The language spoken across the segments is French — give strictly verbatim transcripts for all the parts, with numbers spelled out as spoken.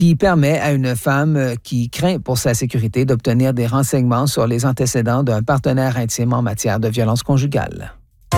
qui permet à une femme qui craint pour sa sécurité d'obtenir des renseignements sur les antécédents d'un partenaire intime en matière de violence conjugale.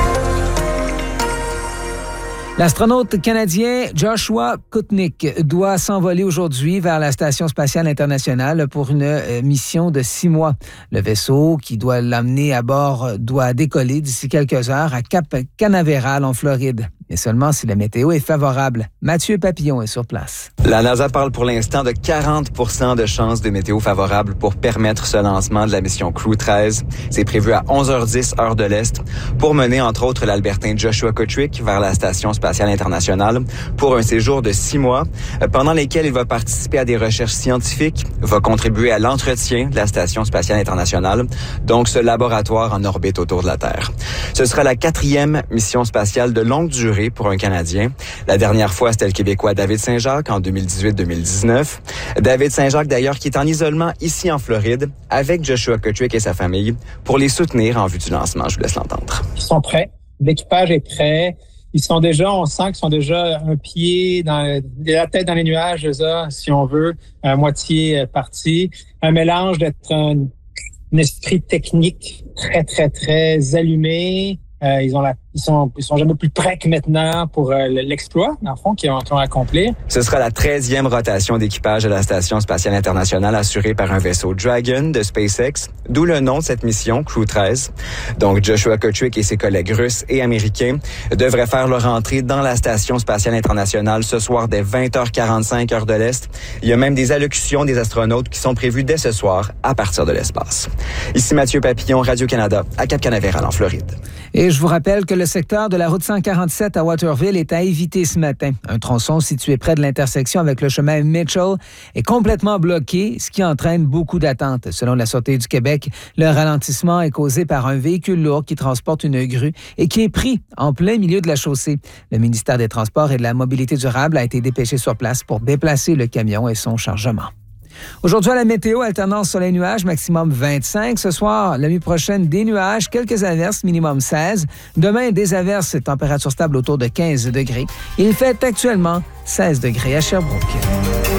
L'astronaute canadien Joshua Kutnick doit s'envoler aujourd'hui vers la Station spatiale internationale pour une euh, mission de six mois. Le vaisseau qui doit l'amener à bord doit décoller d'ici quelques heures à Cap Canaveral en Floride. Mais seulement si la météo est favorable. Mathieu Papillon est sur place. La NASA parle pour l'instant de quarante pour cent de chances de météo favorable pour permettre ce lancement de la mission Crew treize. C'est prévu à onze heures dix, heure de l'Est, pour mener entre autres l'Albertain Joshua Kutnick vers la Station spatiale internationale pour un séjour de six mois, pendant lesquels il va participer à des recherches scientifiques, va contribuer à l'entretien de la Station spatiale internationale, donc ce laboratoire en orbite autour de la Terre. Ce sera la quatrième mission spatiale de longue durée pour un Canadien. La dernière fois, c'était le Québécois David Saint-Jacques en deux mille dix-huit deux mille dix-neuf. David Saint-Jacques, d'ailleurs, qui est en isolement ici en Floride avec Joshua Kutnick et sa famille pour les soutenir en vue du lancement. Je vous laisse l'entendre. Ils sont prêts. L'équipage est prêt. Ils sont déjà, on sent qu'ils sont déjà un pied dans la tête dans les nuages, ça, si on veut, à moitié parti. Un mélange d'être un, un esprit technique très, très, très allumé. Euh, ils ont la, ils sont, ils sont jamais plus prêts que maintenant pour euh, l'exploit, dans le fond, qu'ils ont, qu'ils ont accompli. Ce sera la treizième rotation d'équipage à la Station spatiale internationale assurée par un vaisseau Dragon de SpaceX, d'où le nom de cette mission, Crew treize. Donc, Joshua Kutnick et ses collègues russes et américains devraient faire leur entrée dans la Station spatiale internationale ce soir dès vingt heures quarante-cinq, heure de l'Est. Il y a même des allocutions des astronautes qui sont prévues dès ce soir à partir de l'espace. Ici Mathieu Papillon, Radio-Canada, à Cap Canaveral, en Floride. Et je vous rappelle que le secteur de la route cent quarante-sept à Waterville est à éviter ce matin. Un tronçon situé près de l'intersection avec le chemin Mitchell est complètement bloqué, ce qui entraîne beaucoup d'attentes. Selon la Sûreté du Québec, le ralentissement est causé par un véhicule lourd qui transporte une grue et qui est pris en plein milieu de la chaussée. Le ministère des Transports et de la Mobilité durable a été dépêché sur place pour déplacer le camion et son chargement. Aujourd'hui, à la météo, alternance soleil-nuages, maximum vingt-cinq. Ce soir, la nuit prochaine, des nuages, quelques averses, minimum seize. Demain, des averses, température stable autour de quinze degrés. Il fait actuellement seize degrés à Sherbrooke.